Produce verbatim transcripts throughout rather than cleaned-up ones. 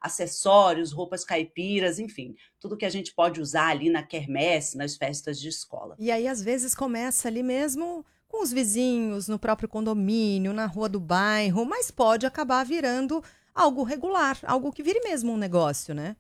acessórios, roupas caipiras, enfim, tudo que a gente pode usar ali na quermesse, nas festas de escola. E aí, às vezes, começa ali mesmo com os vizinhos, no próprio condomínio, na rua do bairro, mas pode acabar virando algo regular, algo que vire mesmo um negócio, né?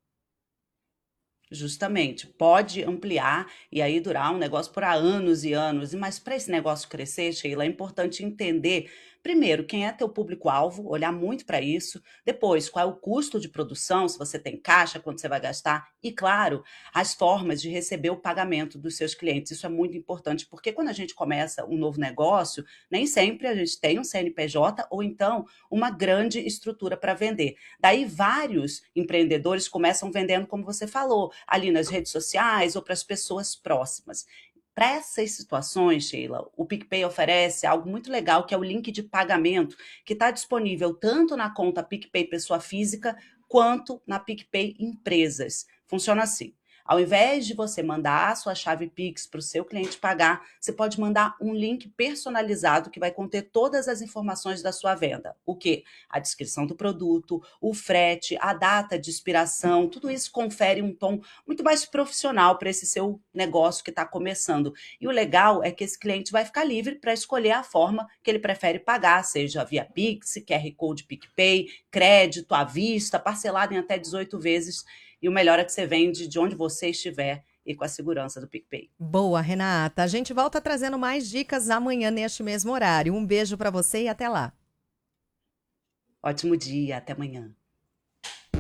Justamente, pode ampliar e aí durar um negócio por anos e anos. E mas para esse negócio crescer, Sheila, é importante entender, primeiro, quem é teu público-alvo, olhar muito para isso. Depois, qual é o custo de produção, se você tem caixa, quanto você vai gastar. E, claro, as formas de receber o pagamento dos seus clientes. Isso é muito importante, porque quando a gente começa um novo negócio, nem sempre a gente tem um C N P J ou então uma grande estrutura para vender. Daí, vários empreendedores começam vendendo, como você falou, ali nas redes sociais ou para as pessoas próximas. Para essas situações, Sheila, o PicPay oferece algo muito legal, que é o link de pagamento, que está disponível tanto na conta PicPay Pessoa Física, quanto na PicPay Empresas. Funciona assim. Ao invés de você mandar a sua chave Pix para o seu cliente pagar, você pode mandar um link personalizado que vai conter todas as informações da sua venda. O quê? A descrição do produto, o frete, a data de expiração, tudo isso confere um tom muito mais profissional para esse seu negócio que está começando. E o legal é que esse cliente vai ficar livre para escolher a forma que ele prefere pagar, seja via Pix, Q R Code PicPay, crédito à vista, parcelado em até dezoito vezes. E o melhor é que você vende de onde você estiver e com a segurança do PicPay. Boa, Renata. A gente volta trazendo mais dicas amanhã neste mesmo horário. Um beijo para você e até lá. Ótimo dia, até amanhã.